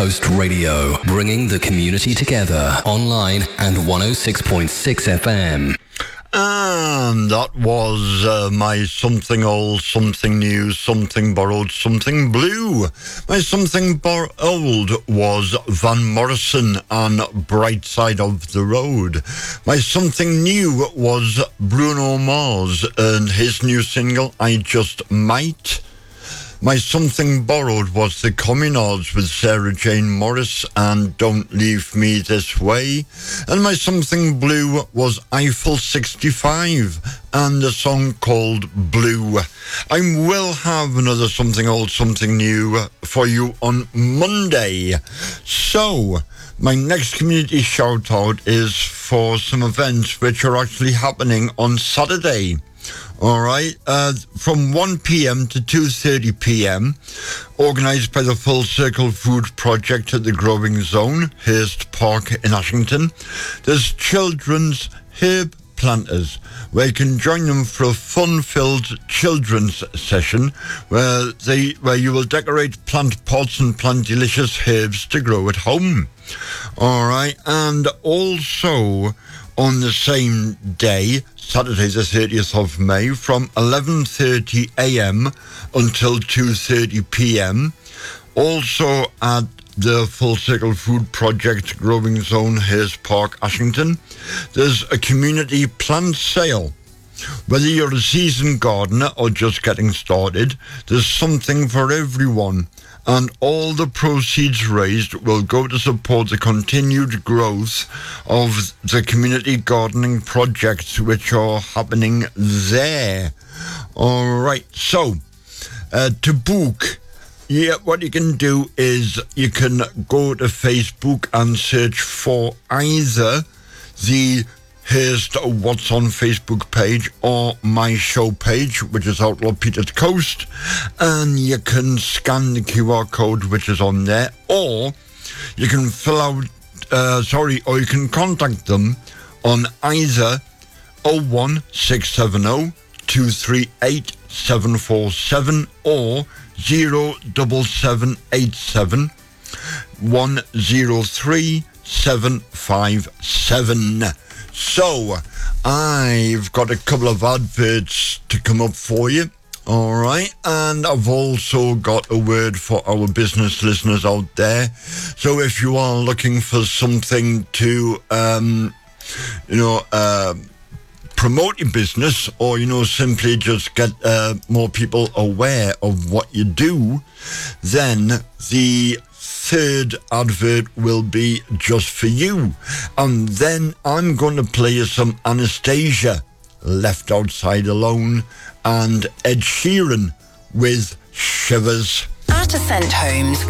Coast Radio, bringing the community together online and 106.6 FM. And that was my something old, something new, something borrowed, something blue. My something old was Van Morrison and Bright Side of the Road. My something new was Bruno Mars and his new single, I Just Might. My something borrowed was the Communards with Sarah Jane Morris and Don't Leave Me This Way. And my something blue was Eiffel 65 and a song called Blue. I will have another something old, something new for you on Monday. So, my next community shout out is for some events which are actually happening on Saturday. All right, from 1 p.m. to 2:30 p.m, organised by the Full Circle Food Project at the Growing Zone, Hurst Park in Ashington. There's children's herb planters, where you can join them for a fun-filled children's session where you will decorate plant pots and plant delicious herbs to grow at home. All right, and also on the same day, Saturday the 30th of May, from 11:30 a.m. until 2:30 p.m. Also at the Full Circle Food Project Growing Zone, Hurst Park, Ashington, there's a community plant sale. Whether you're a seasoned gardener or just getting started, there's something for everyone. And all the proceeds raised will go to support the continued growth of the community gardening projects which are happening there. All right, so to book, what you can do is you can go to Facebook and search for either the Here's What's on Facebook page or my show page, which is Outlaw Peter's Coast, and you can scan the QR code which is on there, or you can or you can contact them on either 01670 238 747 or 07787 103 757. So, I've got a couple of adverts to come up for you, all right? And I've also got a word for our business listeners out there. So if you are looking for something to, promote your business, or, simply just get more people aware of what you do, then the third advert will be just for you. And then I'm going to play you some Anastasia, Left Outside Alone, and Ed Sheeran with Shivers. At Ascent Homes,